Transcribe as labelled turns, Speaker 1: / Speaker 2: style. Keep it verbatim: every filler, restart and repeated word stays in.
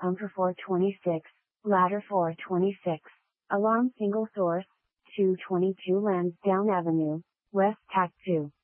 Speaker 1: Pumper four twenty-six, Ladder four twenty-six, Alarm single source, two twenty-two Lansdowne Avenue, West Tac two.